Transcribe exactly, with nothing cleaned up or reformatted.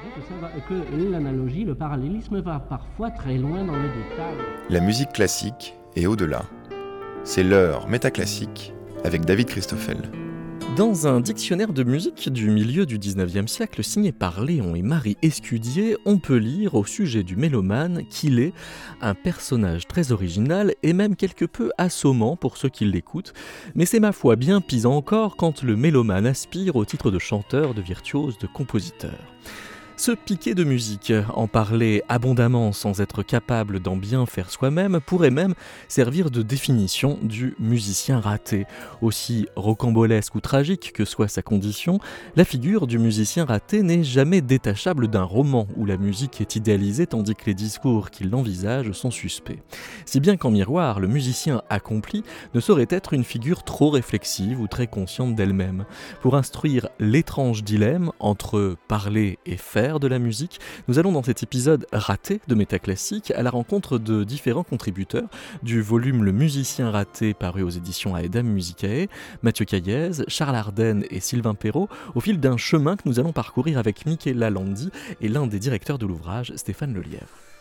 que, ça va, que l'analogie, le parallélisme va parfois très loin dans le détail. La musique classique et au-delà. C'est l'heure métaclassique avec David Christoffel. Dans un dictionnaire de musique du milieu du dix-neuvième siècle signé par Léon et Marie Escudier, on peut lire au sujet du mélomane qu'il est un personnage très original et même quelque peu assommant pour ceux qui l'écoutent, mais c'est ma foi bien pis encore quand le mélomane aspire au titre de chanteur, de virtuose, de compositeur. Se piquer de musique, en parler abondamment sans être capable d'en bien faire soi-même, pourrait même servir de définition du musicien raté. Aussi rocambolesque ou tragique que soit sa condition, la figure du musicien raté n'est jamais détachable d'un roman où la musique est idéalisée tandis que les discours qui l'envisagent sont suspects. Si bien qu'en miroir, le musicien accompli ne saurait être une figure trop réflexive ou très consciente d'elle-même. Pour instruire l'étrange dilemme entre parler et faire de la musique, nous allons dans cet épisode raté de Métaclassique à la rencontre de différents contributeurs du volume Le musicien raté paru aux éditions Aedam Musicae, Mathieu Caillez, Charles Ardenne et Sylvain Perrault, au fil d'un chemin que nous allons parcourir avec Michela Landi et l'un des directeurs de l'ouvrage, Stéphane Lelièvre.